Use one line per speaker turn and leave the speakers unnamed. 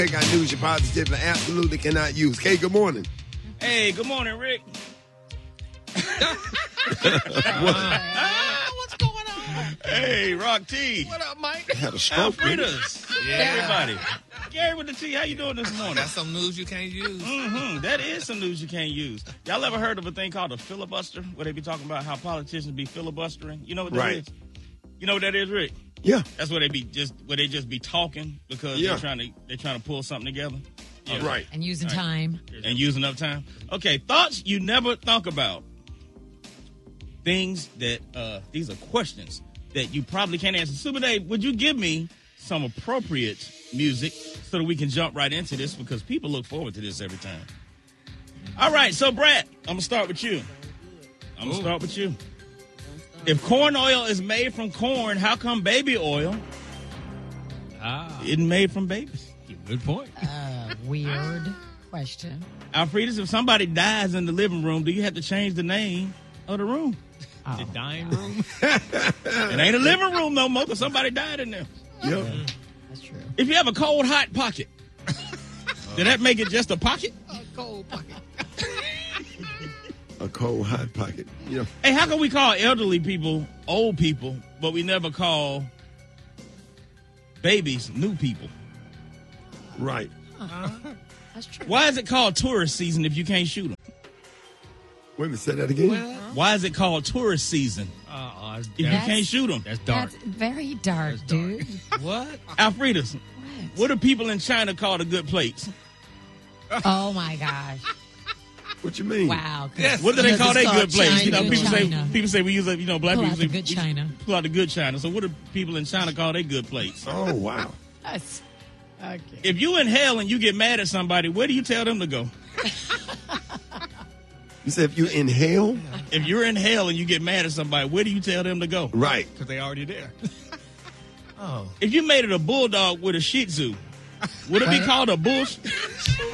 got news you positively absolutely cannot use. Kay, good morning.
Hey, good morning, Rick.
What's going on?
Hey, Rock T.
What up, Mike?
Had a stroke.
Alfredas. Everybody. Gary with the T, how you doing this morning?
That's some news you can't use.
That is some news you can't use. Y'all ever heard of a thing called a filibuster, where they be talking about how politicians be filibustering? You know what that is? You know what that is, Rick?
Yeah.
That's where they just be talking because they're trying to pull something together.
Yeah. Right.
And using time.
And using up time. Okay, thoughts you never thought about. Things that these are questions that you probably can't answer. Super Dave, would you give me some appropriate music so that we can jump right into this, because people look forward to this every time. All right, so Brad, I'm gonna start with you. If corn oil is made from corn, how come baby oil isn't made from babies?
Good point.
Weird question.
Alfredas, if somebody dies in the living room, do you have to change the name of the room?
The dining room?
It ain't a living room no more because somebody died in there.
Yep.
That's true.
If you have a cold, hot pocket, did that make it just a pocket?
A cold pocket.
A cold, hot pocket. Yeah.
Hey, how can we call elderly people old people, but we never call babies new people?
Right.
That's true.
Why is it called tourist season if you can't shoot them?
Wait a minute, say that again.
Why is it called tourist season if you can't shoot them?
That's dark.
That's very dark, dude.
What?
Alfredas, what do people in China call the good plates?
Oh, my gosh.
What you mean?
Wow.
What do they call their good plates?
China,
People say we use black
Pull
people
out
say
the good China.
pull out the good China. So what do people in China call their good plates?
Oh, wow.
That's, okay.
If you in hell and you get mad at somebody, where do you tell them to go?
You said if you inhale?
If you're in hell and you get mad at somebody, where do you tell them to go?
Right.
Because they already there. Oh.
If you made it a bulldog with a Shih Tzu, would it be called a bull?